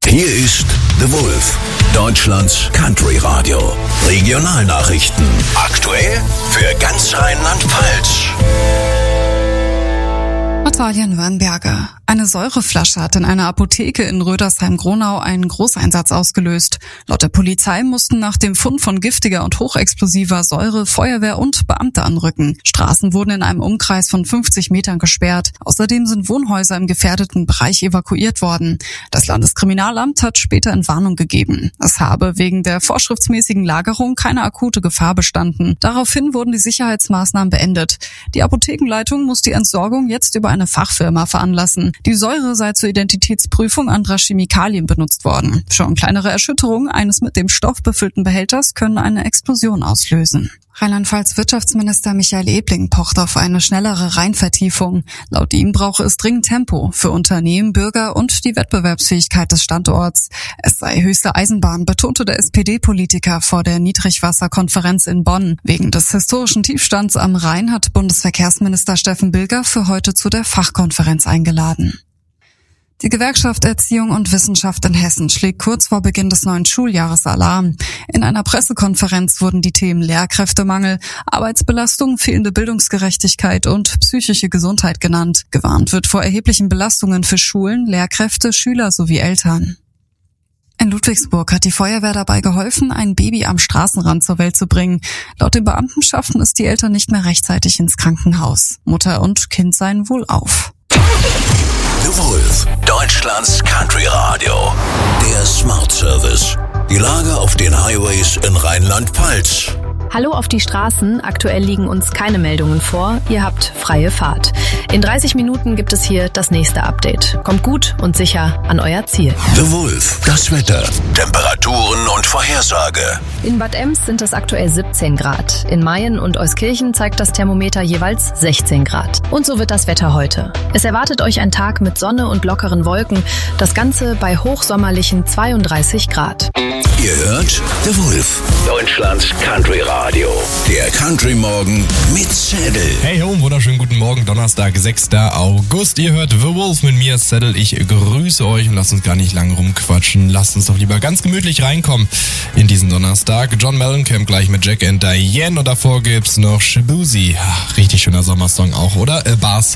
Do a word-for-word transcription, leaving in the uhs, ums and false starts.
Hier ist The Wolf, Deutschlands Country Radio. Regionalnachrichten. Aktuell für ganz Rheinland-Pfalz. Natalia Wernberger. Eine Säureflasche hat in einer Apotheke in Rödersheim-Gronau einen Großeinsatz ausgelöst. Laut der Polizei mussten nach dem Fund von giftiger und hochexplosiver Säure Feuerwehr und Beamte anrücken. Straßen wurden in einem Umkreis von fünfzig Metern gesperrt. Außerdem sind Wohnhäuser im gefährdeten Bereich evakuiert worden. Das Landeskriminalamt hat später Entwarnung gegeben. Es habe wegen der vorschriftsmäßigen Lagerung keine akute Gefahr bestanden. Daraufhin wurden die Sicherheitsmaßnahmen beendet. Die Apothekenleitung muss die Entsorgung jetzt über eine Fachfirma veranlassen. Die Säure sei zur Identitätsprüfung anderer Chemikalien benutzt worden. Schon kleinere Erschütterungen eines mit dem Stoff befüllten Behälters können eine Explosion auslösen. Rheinland-Pfalz Wirtschaftsminister Michael Ebling pocht auf eine schnellere Rheinvertiefung. Laut ihm brauche es dringend Tempo für Unternehmen, Bürger und die Wettbewerbsfähigkeit des Standorts. Es sei höchste Eisenbahn, betonte der S P D-Politiker vor der Niedrigwasserkonferenz in Bonn. Wegen des historischen Tiefstands am Rhein hat Bundesverkehrsminister Steffen Bilger für heute zu der Fachkonferenz eingeladen. Die Gewerkschaft Erziehung und Wissenschaft in Hessen schlägt kurz vor Beginn des neuen Schuljahres Alarm. In einer Pressekonferenz wurden die Themen Lehrkräftemangel, Arbeitsbelastung, fehlende Bildungsgerechtigkeit und psychische Gesundheit genannt. Gewarnt wird vor erheblichen Belastungen für Schulen, Lehrkräfte, Schüler sowie Eltern. In Ludwigsburg hat die Feuerwehr dabei geholfen, ein Baby am Straßenrand zur Welt zu bringen. Laut den Beamten schafften es die Eltern nicht mehr rechtzeitig ins Krankenhaus. Mutter und Kind seien wohlauf. The Wolf, Deutschlands Country Radio. Der Smart Service. Die Lage auf den Highways in Rheinland-Pfalz. Hallo auf die Straßen. Aktuell liegen uns keine Meldungen vor. Ihr habt freie Fahrt. In dreißig Minuten gibt es hier das nächste Update. Kommt gut und sicher an euer Ziel. The Wolf, das Wetter, Temperaturen und Vorhersage. In Bad Ems sind es aktuell siebzehn Grad. In Mayen und Euskirchen zeigt das Thermometer jeweils sechzehn Grad. Und so wird das Wetter heute. Es erwartet euch ein Tag mit Sonne und lockeren Wolken. Das Ganze bei hochsommerlichen zweiunddreißig Grad. Ihr hört The Wolf, Deutschlands Country Radio. Der Country Morgen mit Zettel. Hey ho, wunderschönen guten Morgen, Donnerstag, sechster August. Ihr hört The Wolf mit mir, Zettel. Ich grüße euch und lasst uns gar nicht lang rumquatschen. Lasst uns doch lieber ganz gemütlich reinkommen in diesen Donnerstag. John Mellencamp gleich mit Jack and Diane und davor gibt's noch Shabuzi. Richtig schöner Sommersong auch, oder? Äh, Bars